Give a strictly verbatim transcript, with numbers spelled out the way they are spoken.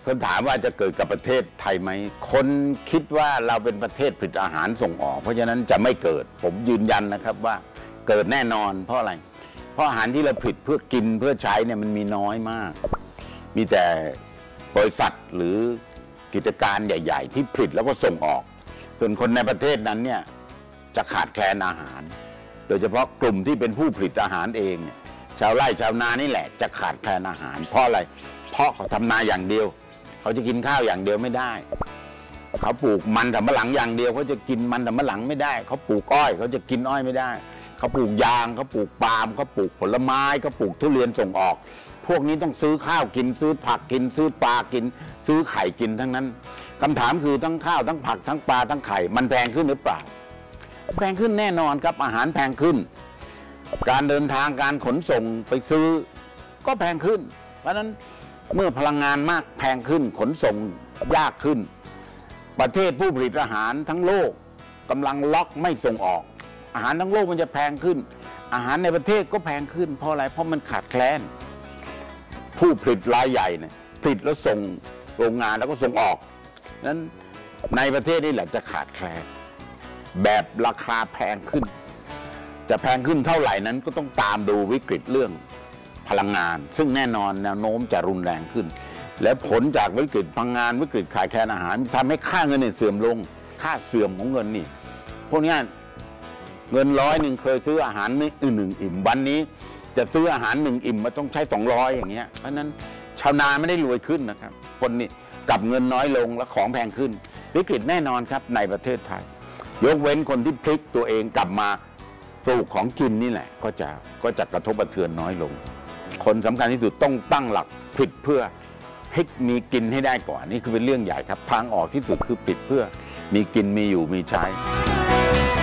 คนถามว่าจะเกิดกับประเทศไทยไหมคนคิดว่าเราเป็นประเทศผลิตอาหารส่งออกเพราะฉะนั้นจะไม่เกิดผมยืนยันนะครับว่าเกิดแน่นอนเพราะอะไรเพราะอาหารที่เราผลิตเพื่อกินเพื่อใช้เนี่ยมันมีน้อยมากมีแต่บริษัทหรือกิจการใหญ่ๆที่ผลิตแล้วก็ส่งออกส่วนคนในประเทศนั้นเนี่ยจะขาดแคลนอาหารโดยเฉพาะกลุ่มที่เป็นผู้ผลิตอาหารเองชาวไร่ชาวนานี่แหละจะขาดแคลนอาหารเพราะอะไรเพราะเขาทำนาอย่างเดียวเขาจะกินข้าวอย่างเดียวไม่ได้เขาปลูกมันสำปะหลังอย่างเดียวเขาจะกินมันสำปะหลังไม่ได้เขาปลูกอ้อยเขาจะกินอ้อยไม่ได้เขาปลูกยางเขาปลูกปาล์มเขาปลูกผลไม้เขาปลูกทุเรียนส่งออกพวกนี้ต้องซื้อข้าวกินซื้อผักกินซื้อปลากินซื้อไข่กินทั้งนั้นคำถามคือทั้งข้าวทั้งผักทั้งปลาทั้งไข่มันแพงขึ้นหรือเปล่าแพงขึ้นแน่นอนครับอาหารแพงขึ้นการเดินทางการขนส่งไปซื้อก็แพงขึ้นเพราะฉะนั้นเมื่อพลังงานมากแพงขึ้นขนส่งยากขึ้นประเทศผู้ผลิตอาหารทั้งโลกกำลังล็อกไม่ส่งออกอาหารทั้งโลกมันจะแพงขึ้นอาหารในประเทศก็แพงขึ้นเพราะอะไรเพราะมันขาดแคลนผู้ผลิตรายใหญ่เนี่ยผลิตแล้วส่งโรงงานแล้วก็ส่งออกนั้นในประเทศนี่แหละจะขาดแคลนแบบราคาแพงขึ้นจะแพงขึ้นเท่าไหร่นั้นก็ต้องตามดูวิกฤตเรื่องพลังงานซึ่งแน่นอนแนวโน้มจะรุนแรงขึ้นและผลจากวิกฤตพลังงานวิกฤตขาดแคลนอาหารทำให้ค่าเงินเนี่ยเสื่อมลงค่าเสื่อมของเงินนี่พวกนี้เงินร้อยหนึ่งเคยซื้ออาหารหนึ่งอิ่มวันนี้จะซื้ออาหารหนึ่งอิ่มมันต้องใช้สองร้อยอย่างเงี้ยเพราะนั้นชาวนาไม่ได้รวยขึ้นนะครับคนนี่กับเงินน้อยลงและของแพงขึ้นวิกฤตแน่นอนครับในประเทศไทยยกเว้นคนที่พลิกตัวเองกลับมาปลูกของกินนี่แหละก็จะก็จะกระทบกระเทือนน้อยลงคนสำคัญที่สุดต้องตั้งหลักผลิตเพื่อให้มีกินให้ได้ก่อนนี่คือเป็นเรื่องใหญ่ครับทางออกที่สุดคือผลิตเพื่อมีกินมีอยู่มีใช้